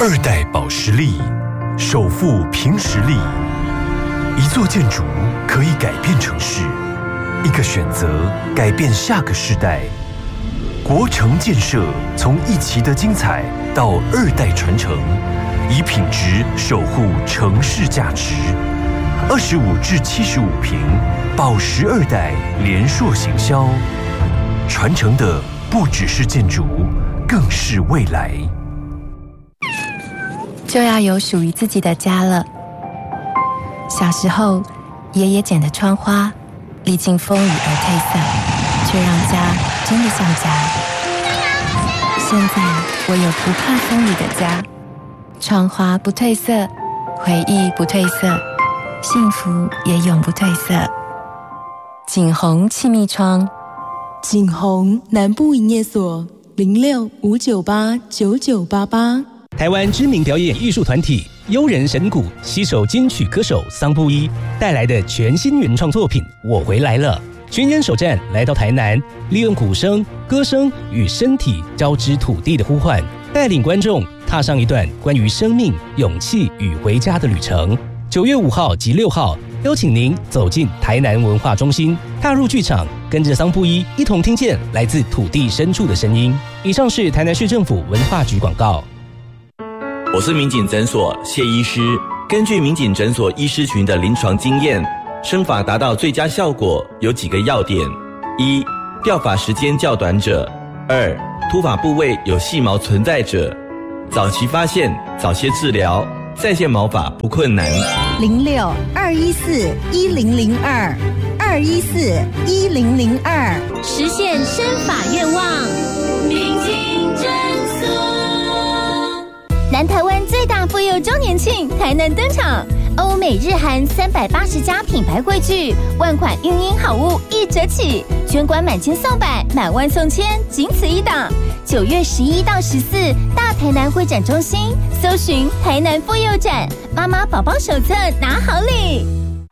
2代保时力，首富凭实力。一座建筑可以改变城市，一个选择改变下个世代。国城建设从一期的精彩到2代传承，以品质守护城市价值。25至75坪，保时2代联硕行销，传承的不只是建筑，更是未来。 就要有属于自己的家了。小时候，爷爷剪的窗花，历经风雨而褪色，却让家真的像家。现在，我有不怕风雨的家，窗花不褪色，回忆不褪色，幸福也永不褪色。景宏气密窗， 景宏南部营业所06-598-9988。 台湾知名表演艺术团体悠人神鼓携手金曲歌手桑布伊带来的全新原创作品《我回来了》，巡演首站来到台南，利用鼓声、歌声与身体交织土地的呼唤，带领观众踏上一段关于生命、勇气与回家的旅程。9月5号及6号，邀请您走进台南文化中心，踏入剧场，跟着桑布伊一同听见来自土地深处的声音。以上是台南市政府文化局广告。 我是民警诊所谢医师。根据民警诊所医师群的临床经验，生发达到最佳效果有几个要点： 1. 掉发时间较短者； 2. 秃发部位有细毛存在者。早期发现，早些治疗，再现毛发不困难。 06-214-1002-214-1002，实现生发愿望。民警诊所。南台湾最大妇幼周年庆台南登场，欧美日韩380家品牌汇聚，万款孕婴好物1折起，全馆满千送百，满万送千，仅此一档。9月11到14，大台南会展中心搜寻台南妇幼展，妈妈宝宝手册拿好礼，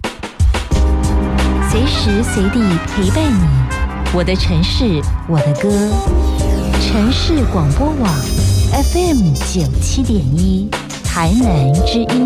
随时随地陪伴你。我的城市，我的歌，城市广播网 FM97.1，台南之音。